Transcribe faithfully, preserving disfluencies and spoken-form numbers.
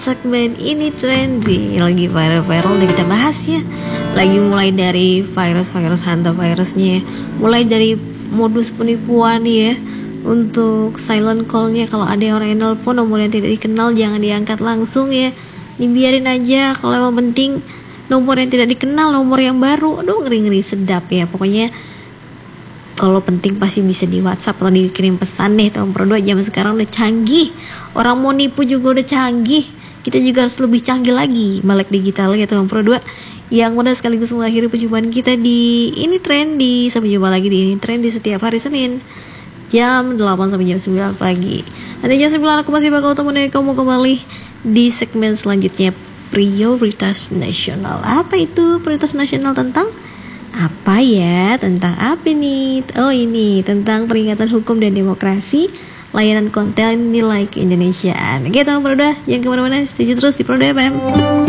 Segmen ini trendy, lagi viral-viral udah kita bahas ya. Lagi mulai dari virus-virus hantavirusnya, mulai dari modus penipuan ya. Untuk silent call-nya, kalau ada orang yang nelpon nomor yang tidak dikenal jangan diangkat langsung ya. Dibiarin aja, kalau emang penting nomor yang tidak dikenal, nomor yang baru. Aduh, ngeri-ngeri sedap ya. Pokoknya kalau penting pasti bisa di WhatsApp atau dikirim pesan deh. Tahun per dua zaman sekarang udah canggih. Orang mau nipu juga udah canggih. Kita juga harus lebih canggih lagi melek digital ya tahun per dua, yang mudah sekaligus mengakhiri perjumpaan kita di Ini Trendy. Sampai jumpa lagi di Ini Trendy setiap hari Senin jam delapan sampai jam sembilan pagi. Nanti jam sembilan aku masih bakal temenin kamu kembali di segmen selanjutnya, Prioritas Nasional. Apa itu prioritas nasional? Tentang apa ya? Tentang apa nih? Oh ini tentang peringatan hukum dan demokrasi, layanan konten nilai keindonesiaan. Oke teman Proda, jangan kemana-mana, stay terus di Proda F M.